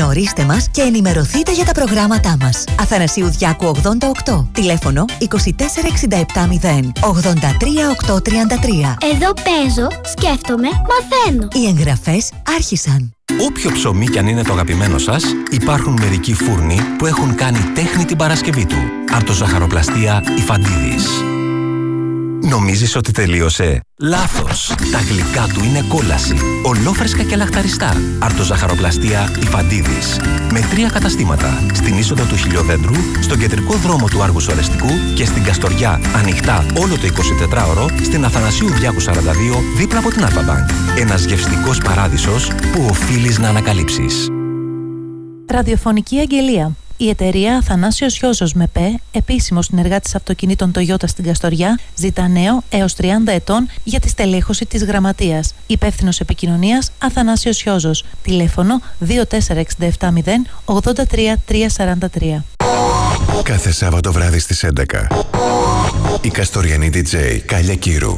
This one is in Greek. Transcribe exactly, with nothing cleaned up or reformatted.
Γνωρίστε μας και ενημερωθείτε για τα προγράμματά μας. Αθανασίου Διάκου ογδόντα οκτώ. Τηλέφωνο είκοσι τέσσερα εξήντα επτά μηδέν ογδόντα τρία οκτακόσια τριάντα τρία. Εδώ παίζω, σκέφτομαι, μαθαίνω. Οι εγγραφές άρχισαν. Όποιο ψωμί κι αν είναι το αγαπημένο σας, υπάρχουν μερικοί φούρνοι που έχουν κάνει τέχνη την Παρασκευή του. Αρτοζαχαροπλαστεία Ιφαντίδης. Νομίζεις ότι τελείωσε? Λάθος! Τα γλυκά του είναι κόλαση. Ολόφρεσκα και λαχταριστά. Αρτοζαχαροπλαστεία Ιφαντίδης. Με τρία καταστήματα. Στην είσοδο του Χιλιοδέντρου, στον κεντρικό δρόμο του Άργου Σορεστικού και στην Καστοριά, ανοιχτά όλο το εικοσιτετράωρο, στην Αθανασίου Διάκου σαράντα δύο, δίπλα από την Αλφα-Μπανκ. Ένας γευστικός παράδεισος που οφείλεις να ανακαλύψεις. Ραδιοφωνική αγγελία. Η εταιρεία Αθανάσιος Γιώζος ΜΕΠΕ, επίσημος συνεργάτης αυτοκινήτων Toyota στην Καστοριά, ζητά νέο έως τριάντα ετών για τη στελέχωση της γραμματείας. Υπεύθυνος επικοινωνίας Αθανάσιος Γιώζος. Τηλέφωνο δύο τέσσερα έξι επτά μηδέν ογδόντα τρία τριακόσια σαράντα τρία. Κάθε Σάββατο βράδυ στις έντεκα η Καστοριανή ντι τζέι Κάλια Κύρου